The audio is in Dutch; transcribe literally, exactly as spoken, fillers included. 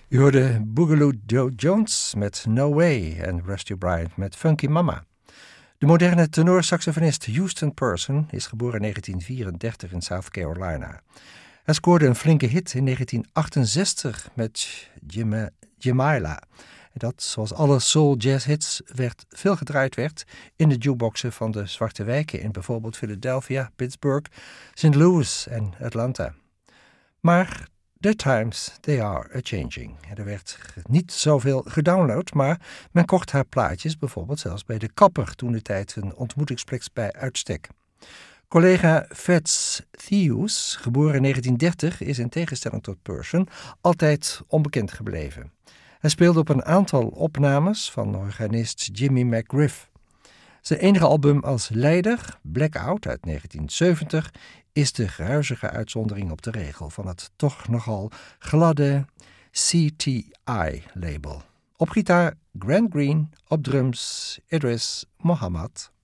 U hoorde Boogaloo Joe Jones met No Way en Rusty Bryant met Funky Mama. De moderne tenorsaxofonist Houston Person is geboren in negentien vierendertig in South Carolina. Hij scoorde een flinke hit in negentien achtenzestig met Jim- Jamila. Dat, zoals alle soul-jazz-hits, werd veel gedraaid werd in de jukeboxen van de zwarte wijken in bijvoorbeeld Philadelphia, Pittsburgh, Saint Louis en Atlanta. Maar the times, they are a-changing. Er werd niet zoveel gedownload, maar men kocht haar plaatjes bijvoorbeeld zelfs bij de kapper, toen de tijd een ontmoetingsplek bij uitstek. Collega Fats Thews, geboren in negentien dertig, is in tegenstelling tot Person altijd onbekend gebleven. Hij speelde op een aantal opnames van organist Jimmy McGriff. Zijn enige album als leider, Blackout uit negentien zeventig, is de ruizige uitzondering op de regel van het toch nogal gladde C T I-label. Op gitaar Grant Green, op drums Idris Muhammad.